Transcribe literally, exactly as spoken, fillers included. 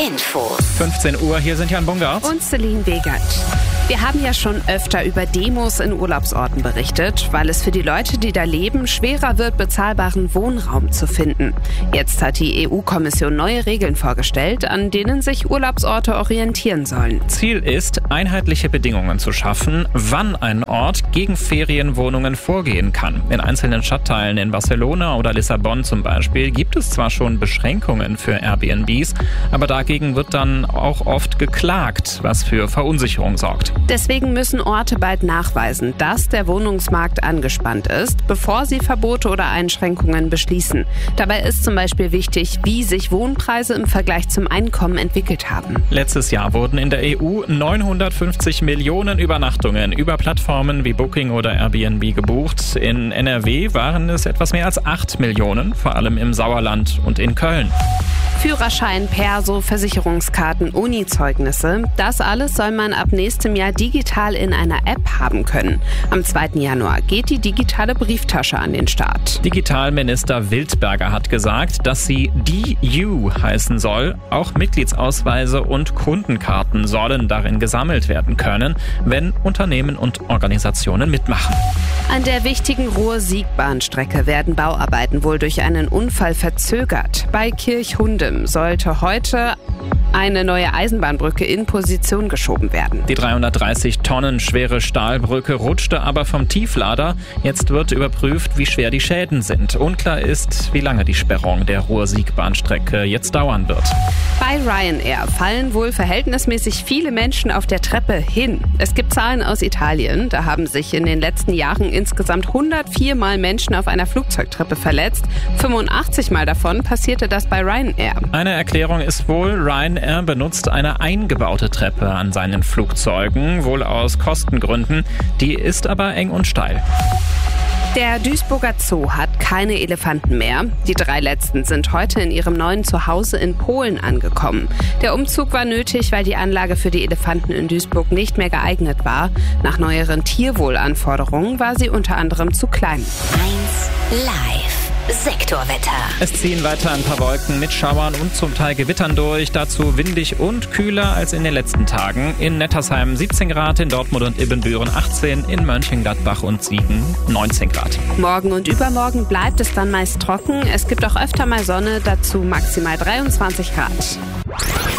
Info. fünfzehn Uhr, hier sind Jan Bungart und Celine Begert. Wir haben ja schon öfter über Demos in Urlaubsorten berichtet, weil es für die Leute, die da leben, schwerer wird, bezahlbaren Wohnraum zu finden. Jetzt hat die E U-Kommission neue Regeln vorgestellt, an denen sich Urlaubsorte orientieren sollen. Ziel ist, einheitliche Bedingungen zu schaffen, wann ein Ort gegen Ferienwohnungen vorgehen kann. In einzelnen Stadtteilen in Barcelona oder Lissabon zum Beispiel gibt es zwar schon Beschränkungen für Airbnbs, aber dagegen wird dann auch oft geklagt, was für Verunsicherung sorgt. Deswegen müssen Orte bald nachweisen, dass der Wohnungsmarkt angespannt ist, bevor sie Verbote oder Einschränkungen beschließen. Dabei ist zum Beispiel wichtig, wie sich Wohnpreise im Vergleich zum Einkommen entwickelt haben. Letztes Jahr wurden in der E U neunhundertfünfzig Millionen Übernachtungen über Plattformen wie Booking oder Airbnb gebucht. In N R W waren es etwas mehr als acht Millionen, vor allem im Sauerland und in Köln. Führerschein, Perso, Versicherungskarten, Uni-Zeugnisse, das alles soll man ab nächstem Jahr digital in einer App haben können. Am zweiten Januar geht die digitale Brieftasche an den Start. Digitalminister Wildberger hat gesagt, dass sie D U heißen soll. Auch Mitgliedsausweise und Kundenkarten sollen darin gesammelt werden können, wenn Unternehmen und Organisationen mitmachen. An der wichtigen Ruhr-Sieg-Bahnstrecke werden Bauarbeiten wohl durch einen Unfall verzögert. Bei Kirchhundem sollte heute eine neue Eisenbahnbrücke in Position geschoben werden. Die dreihundertdreißig Tonnen schwere Stahlbrücke rutschte aber vom Tieflader. Jetzt wird überprüft, wie schwer die Schäden sind. Unklar ist, wie lange die Sperrung der Ruhr-Sieg-Bahnstrecke jetzt dauern wird. Bei Ryanair fallen wohl verhältnismäßig viele Menschen auf der Treppe hin. Es gibt Zahlen aus Italien. Da haben sich in den letzten Jahren insgesamt hundertvier Mal Menschen auf einer Flugzeugtreppe verletzt. fünfundachtzig Mal davon passierte das bei Ryanair. Eine Erklärung ist wohl, Ryanair benutzt eine eingebaute Treppe an seinen Flugzeugen, wohl aus Kostengründen. Die ist aber eng und steil. Der Duisburger Zoo hat keine Elefanten mehr. Die drei letzten sind heute in ihrem neuen Zuhause in Polen angekommen. Der Umzug war nötig, weil die Anlage für die Elefanten in Duisburg nicht mehr geeignet war. Nach neueren Tierwohlanforderungen war sie unter anderem zu klein. eins Live. Sektorwetter. Es ziehen weiter ein paar Wolken mit Schauern und zum Teil Gewittern durch. Dazu windig und kühler als in den letzten Tagen. In Nettersheim siebzehn Grad, in Dortmund und Ibbenbüren achtzehn, in Mönchengladbach und Siegen neunzehn Grad. Morgen und übermorgen bleibt es dann meist trocken. Es gibt auch öfter mal Sonne, dazu maximal dreiundzwanzig Grad.